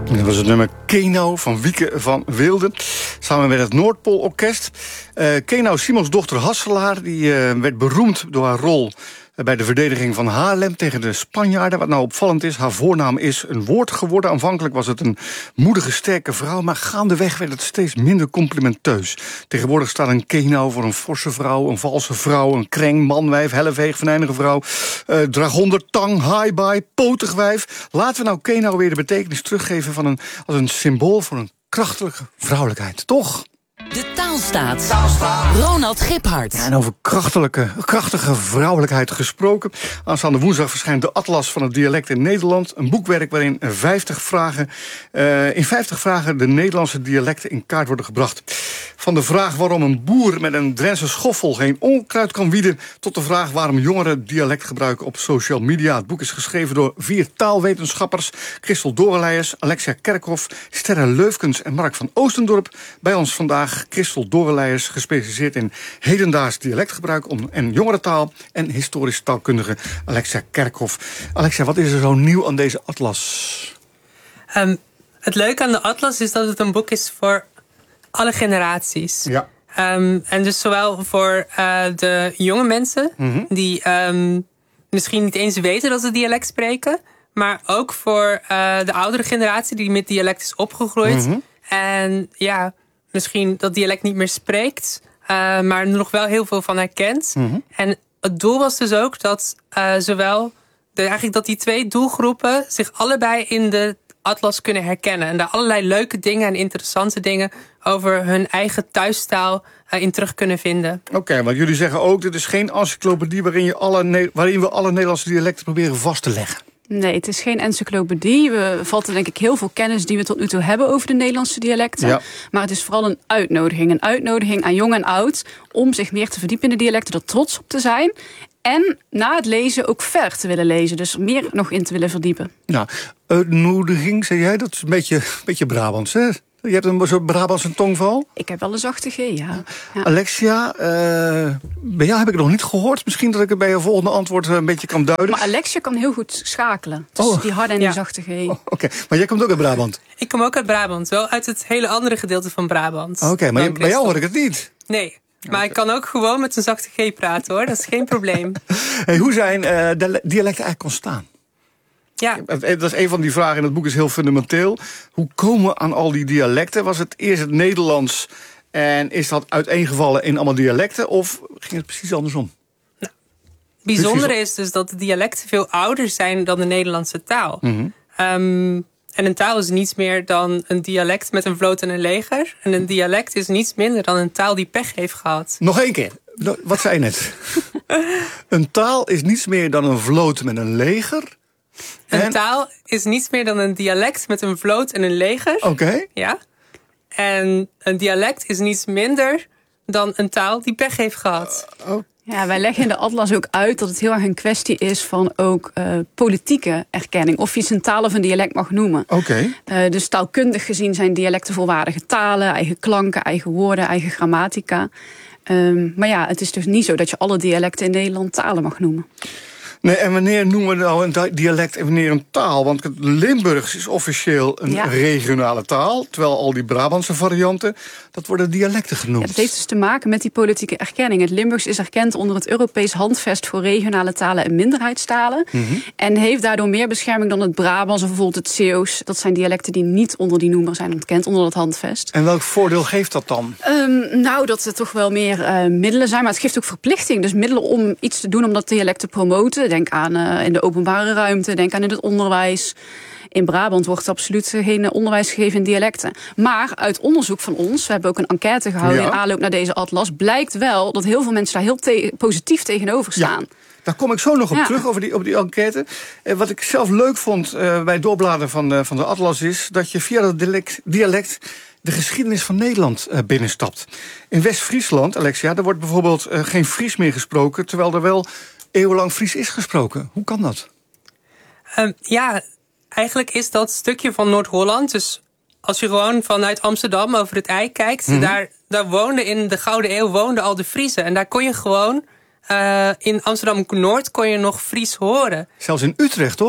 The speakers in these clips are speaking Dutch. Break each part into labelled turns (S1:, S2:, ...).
S1: Dat was het nummer Keno van Wieke van Weelde. Samen met het Noordpoolorkest. Keno, Simons dochter Hasselaar, die werd beroemd door haar rol bij de verdediging van Haarlem tegen de Spanjaarden. Wat nou opvallend is, haar voornaam is een woord geworden. Aanvankelijk was het een moedige, sterke vrouw, maar gaandeweg werd het steeds minder complimenteus. Tegenwoordig staat een Keno voor een forse vrouw, een valse vrouw, een kreng, manwijf, helleveeg, venijnige vrouw, dragonder, tang, haaibaai, potig wijf. Laten we nou Keno weer de betekenis teruggeven van als een symbool voor een krachtige vrouwelijkheid, toch?
S2: De Taalstaat. Ronald Giphart.
S1: Ja, en over krachtige vrouwelijkheid gesproken. Aanstaande woensdag verschijnt de Atlas van het dialect in Nederland. Een boekwerk waarin in 50 vragen de Nederlandse dialecten in kaart worden gebracht. Van de vraag waarom een boer met een Drentse schoffel geen onkruid kan wieden, tot de vraag waarom jongeren dialect gebruiken op social media. Het boek is geschreven door 4 taalwetenschappers: Christel Dorelijers, Alexia Kerkhoff, Sterre Leufkens en Mark van Oostendorp. Bij ons vandaag Christel Dorelijers, gespecialiseerd in hedendaags dialectgebruik en jongerentaal, en historisch taalkundige Alexia Kerkhoff. Alexia, wat is er zo nieuw aan deze atlas?
S3: Het leuke aan de atlas is dat het een boek is voor alle generaties. Ja. En dus zowel voor de jonge mensen, die misschien niet eens weten dat ze dialect spreken, maar ook voor de oudere generatie die met dialect is opgegroeid. En ja, misschien dat dialect niet meer spreekt, maar er nog wel heel veel van herkent. En het doel was dus ook dat dat die 2 doelgroepen zich allebei in de atlas kunnen herkennen. En daar allerlei leuke dingen en interessante dingen over hun eigen thuistaal in terug kunnen vinden. Oké,
S1: want jullie zeggen ook, dit is geen encyclopedie waarin we alle Nederlandse dialecten proberen vast te leggen.
S4: Nee, het is geen encyclopedie. We vatten denk ik heel veel kennis die we tot nu toe hebben over de Nederlandse dialecten. Ja. Maar het is vooral een uitnodiging. Een uitnodiging aan jong en oud om zich meer te verdiepen in de dialecten, er trots op te zijn. En na het lezen ook verder te willen lezen. Dus meer nog in te willen verdiepen. Nou,
S1: uitnodiging, zei jij, dat is een beetje Brabants, hè? Je hebt een soort Brabantse tongval?
S4: Ik heb wel een zachte G, ja.
S1: Alexia, bij jou heb ik het nog niet gehoord. Misschien dat ik het bij je volgende antwoord een beetje kan duiden.
S4: Maar Alexia kan heel goed schakelen tussen die harde en die zachte G.
S1: Oké. Maar jij komt ook uit Brabant?
S3: Ik kom ook uit Brabant, wel uit het hele andere gedeelte van Brabant.
S1: Oké, maar bij jou hoor ik het niet.
S3: Nee. Maar ik kan ook gewoon met een zachte G praten, hoor. Dat is geen probleem.
S1: Hey, hoe zijn de dialecten eigenlijk ontstaan?
S3: Ja.
S1: Dat is een van die vragen in het boek, is heel fundamenteel. Hoe komen we aan al die dialecten? Was het eerst het Nederlands en is dat uiteengevallen in allemaal dialecten? Of ging het precies andersom?
S3: Nou, bijzonder is dus dat de dialecten veel ouder zijn dan de Nederlandse taal. En een taal is niets meer dan een dialect met een vloot en een leger. En een dialect is niets minder dan een taal die pech heeft gehad.
S1: Nog 1 keer. Wat zei je net? Een taal is niets meer dan een vloot met een leger.
S3: Een taal is niets meer dan een dialect met een vloot en een leger.
S1: Oké.
S3: Ja. En een dialect is niets minder dan een taal die pech heeft gehad.
S4: Ja, wij leggen in de atlas ook uit dat het heel erg een kwestie is van ook politieke erkenning. Of je een taal of een dialect mag noemen.
S1: Oké.
S4: Dus taalkundig gezien zijn dialecten volwaardige talen, eigen klanken, eigen woorden, eigen grammatica. Maar ja, het is dus niet zo dat je alle dialecten in Nederland talen mag noemen.
S1: Nee, en wanneer noemen we nou een dialect en wanneer een taal? Want het Limburgs is officieel een regionale taal, terwijl al die Brabantse varianten, dat worden dialecten genoemd.
S4: Ja, dat heeft dus te maken met die politieke erkenning. Het Limburgs is erkend onder het Europees Handvest voor regionale talen en minderheidstalen. En heeft daardoor meer bescherming dan het Brabants of bijvoorbeeld het Zeeuws. Dat zijn dialecten die niet onder die noemer zijn ontkend, onder dat handvest.
S1: En welk voordeel geeft dat dan?
S4: Nou, dat er toch wel meer middelen zijn, maar het geeft ook verplichting. Dus middelen om iets te doen om dat dialect te promoten. Denk aan in de openbare ruimte, denk aan in het onderwijs. In Brabant wordt absoluut geen onderwijs gegeven in dialecten. Maar uit onderzoek van ons, we hebben ook een enquête gehouden in aanloop naar deze atlas, blijkt wel dat heel veel mensen daar heel positief tegenover staan. Ja.
S1: Daar kom ik zo nog op terug, op die enquête. Wat ik zelf leuk vond bij het doorbladeren van de atlas is dat je via dat dialect de geschiedenis van Nederland binnenstapt. In West-Friesland, Alexia, daar wordt bijvoorbeeld geen Fries meer gesproken, terwijl er wel eeuwenlang Fries is gesproken. Hoe kan dat?
S3: Eigenlijk is dat stukje van Noord-Holland. Dus als je gewoon vanuit Amsterdam over het IJ kijkt, daar woonden in de Gouden Eeuw al de Friezen. En daar kon je gewoon in Amsterdam-Noord kon je nog Fries horen.
S1: Zelfs in Utrecht, toch?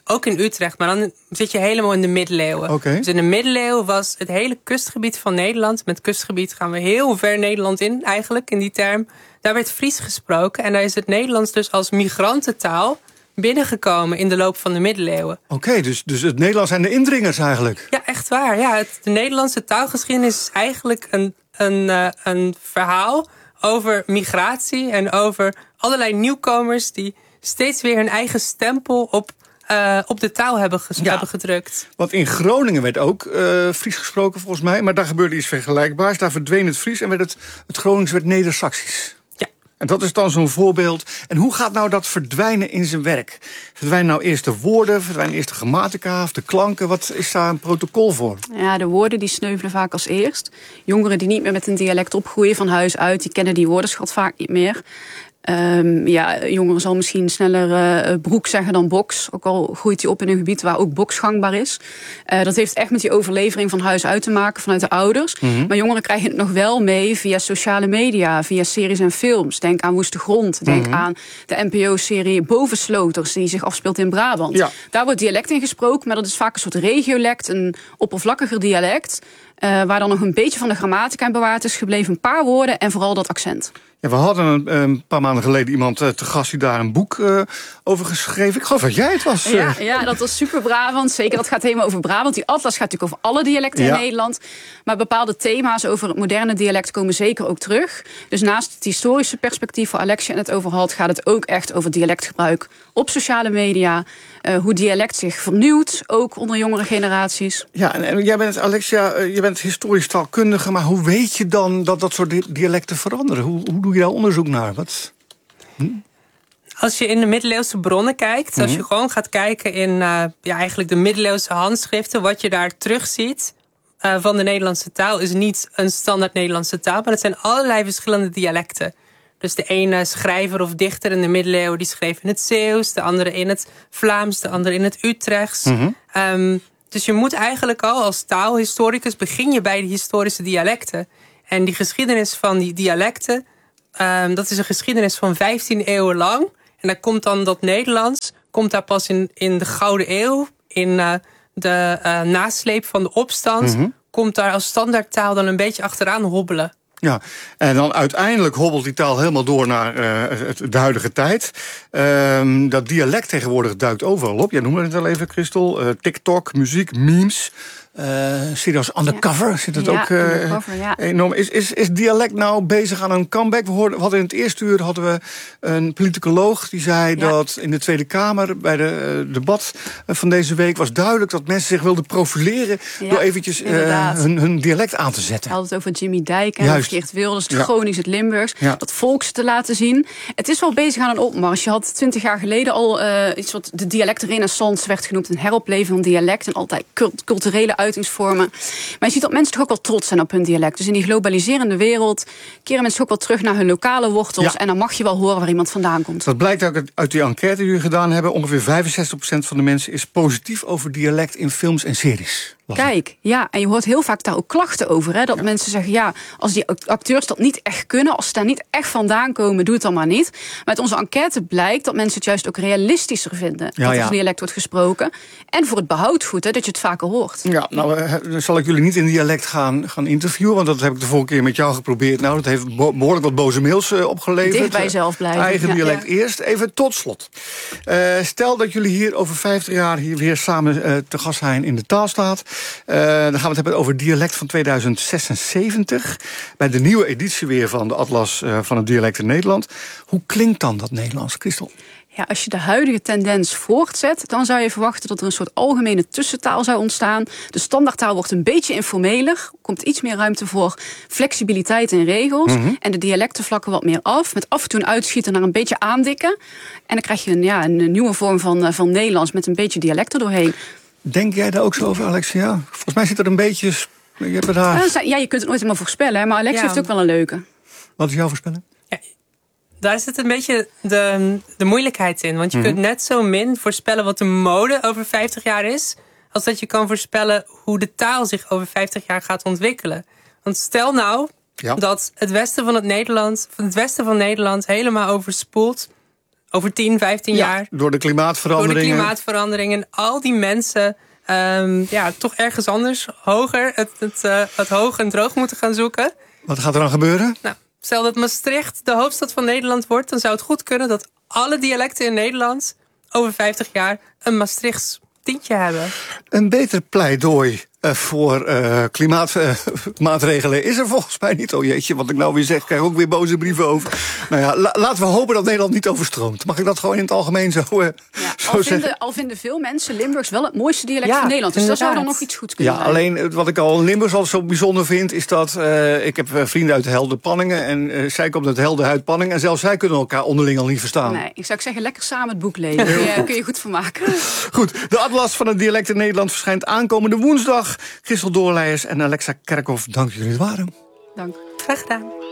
S3: Ook in Utrecht, maar dan zit je helemaal in de middeleeuwen.
S1: Okay.
S3: Dus in de middeleeuwen was het hele kustgebied van Nederland. Met kustgebied gaan we heel ver Nederland in, eigenlijk, in die term. Daar werd Fries gesproken. En daar is het Nederlands dus als migrantentaal binnengekomen in de loop van de middeleeuwen.
S1: Oké, dus het Nederlands zijn de indringers eigenlijk.
S3: Ja, echt waar. Ja, de Nederlandse taalgeschiedenis is eigenlijk een verhaal over migratie en over allerlei nieuwkomers die steeds weer hun eigen stempel op de taal hebben gedrukt.
S1: Want in Groningen werd ook Fries gesproken volgens mij, maar daar gebeurde iets vergelijkbaars. Daar verdween het Fries en het Gronings werd Neder-Saxisch.
S3: Ja.
S1: En dat is dan zo'n voorbeeld. En hoe gaat nou dat verdwijnen in zijn werk? Verdwijnen nou eerst de woorden, verdwijnen eerst de grammatica of de klanken? Wat is daar een protocol voor?
S4: Ja, de woorden die sneuvelen vaak als eerst. Jongeren die niet meer met een dialect opgroeien van huis uit, die kennen die woordenschat vaak niet meer. Jongeren zal misschien sneller broek zeggen dan box. Ook al groeit hij op in een gebied waar ook box gangbaar is. Dat heeft echt met die overlevering van huis uit te maken vanuit de ouders. Mm-hmm. Maar jongeren krijgen het nog wel mee via sociale media, via series en films. Denk aan Woeste Grond. Denk aan de NPO-serie Bovensloters, die zich afspeelt in Brabant. Ja. Daar wordt dialect in gesproken, maar dat is vaak een soort regiolect, een oppervlakkiger dialect. Waar dan nog een beetje van de grammatica in bewaard is gebleven. Een paar woorden en vooral dat accent.
S1: Ja, we hadden een paar maanden geleden iemand te gast die daar een boek over geschreven. Ik geloof dat jij het was.
S4: Ja, dat was super Brabant. Zeker, dat gaat helemaal over Brabant. Die atlas gaat natuurlijk over alle dialecten in Nederland. Maar bepaalde thema's over het moderne dialect komen zeker ook terug. Dus naast het historische perspectief waar Alexia het over had, gaat het ook echt over dialectgebruik op sociale media. Hoe dialect zich vernieuwt, ook onder jongere generaties.
S1: Ja, en jij bent, Alexia, je bent historisch taalkundige, maar hoe weet je dan dat soort dialecten veranderen? Hoe doe je daar onderzoek naar?
S3: Als je in de middeleeuwse bronnen kijkt, als je gewoon gaat kijken in eigenlijk de middeleeuwse handschriften, wat je daar terugziet van de Nederlandse taal, is niet een standaard Nederlandse taal, maar het zijn allerlei verschillende dialecten. Dus de ene schrijver of dichter in de middeleeuwen die schreef in het Zeeuws, de andere in het Vlaams, de andere in het Utrechts. Dus je moet eigenlijk al als taalhistoricus begin je bij de historische dialecten. En die geschiedenis van die dialecten, dat is een geschiedenis van 15 eeuwen lang. En daar komt dan dat Nederlands, komt daar pas in de Gouden Eeuw, in de nasleep van de opstand, komt daar als standaardtaal dan een beetje achteraan hobbelen.
S1: Ja, en dan uiteindelijk hobbelt die taal helemaal door naar de huidige tijd. Dat dialect tegenwoordig duikt overal op. Jij noemde het al even, Christel. TikTok, muziek, memes. Serieus undercover zit het ook enorm. Is dialect nou bezig aan een comeback? We hadden in het eerste uur een politicoloog die zei dat in de Tweede Kamer bij de debat van deze week was duidelijk dat mensen zich wilden profileren door eventjes hun dialect aan te zetten.
S4: Hij had het over Jimmy Dijk en Geert Wilders, het Gronings, het Limburgs, dat volks te laten zien. Het is wel bezig aan een opmars. Je had 20 jaar geleden al iets wat de dialectrenaissance werd genoemd, een heropleving van dialect en altijd culturele uitingsvormen. Maar je ziet dat mensen toch ook wel trots zijn op hun dialect. Dus in die globaliserende wereld keren mensen ook wel terug naar hun lokale wortels. Ja. En dan mag je wel horen waar iemand vandaan komt.
S1: Dat blijkt ook uit die enquête die jullie gedaan hebben. Ongeveer 65% van de mensen is positief over dialect in films en series.
S4: Kijk, ja, en je hoort heel vaak daar ook klachten over. Hè, dat mensen zeggen, als die acteurs dat niet echt kunnen, als ze daar niet echt vandaan komen, doe het dan maar niet. Maar uit onze enquête blijkt dat mensen het juist ook realistischer vinden dat er dialect wordt gesproken. En voor het behoud goed, dat je het vaker hoort. Ja,
S1: nou zal ik jullie niet in dialect gaan interviewen, want dat heb ik de vorige keer met jou geprobeerd. Nou, dat heeft behoorlijk wat boze mails opgeleverd.
S4: Dicht bij jezelf blijven.
S1: Eigen dialect eerst. Even tot slot. Stel dat jullie hier over 50 jaar hier weer samen te gast zijn in de Taalstaat. Dan gaan we het hebben over dialect van 2076. Bij de nieuwe editie weer van de Atlas van het dialect in Nederland. Hoe klinkt dan dat Nederlands, Christel?
S4: Ja, als je de huidige tendens voortzet, dan zou je verwachten dat er een soort algemene tussentaal zou ontstaan. De standaardtaal wordt een beetje informeler, komt iets meer ruimte voor flexibiliteit in regels. En de dialecten vlakken wat meer af, met af en toe een uitschieten naar een beetje aandikken. En dan krijg je een nieuwe vorm van Nederlands met een beetje dialect er doorheen.
S1: Denk jij daar ook zo over, Alexia? Volgens mij zit er een beetje... Je
S4: kunt het nooit helemaal voorspellen, maar Alexia heeft ook wel een leuke.
S1: Wat is jouw voorspelling?
S3: Ja, daar zit een beetje de moeilijkheid in. Want je kunt net zo min voorspellen wat de mode over 50 jaar is, als dat je kan voorspellen hoe de taal zich over 50 jaar gaat ontwikkelen. Want stel nou dat het westen van Nederland helemaal overspoelt over 10, 15 jaar.
S1: Door de klimaatveranderingen.
S3: En al die mensen toch ergens anders hoger het hoog en droog moeten gaan zoeken.
S1: Wat gaat er dan gebeuren?
S3: Nou, stel dat Maastricht de hoofdstad van Nederland wordt, dan zou het goed kunnen dat alle dialecten in Nederland over 50 jaar een Maastrichts tintje hebben.
S1: Een beter pleidooi voor klimaatmaatregelen is er volgens mij niet. Oh jeetje, wat ik nou weer zeg, krijg ik ook weer boze brieven over. Nou ja, laten we hopen dat Nederland niet overstroomt. Mag ik dat gewoon in het algemeen zo zeggen?
S4: Al vinden veel mensen Limburgs wel het mooiste dialect van Nederland. Dus daar zou dan nog iets goeds kunnen zijn.
S1: Alleen wat ik al in Limburgs al zo bijzonder vind, is dat ik heb vrienden uit Helder-Panningen en zij komt uit Helder-Panningen en zelfs zij kunnen elkaar onderling al niet verstaan.
S4: Nee, ik zou zeggen, lekker samen het boek lezen. Daar kun je goed van maken.
S1: Goed, de Atlas van het dialect in Nederland verschijnt aankomende woensdag. Christel Doorleijers en Alexa Kerkhoff, dank jullie het waren.
S4: Dank.
S3: Graag gedaan.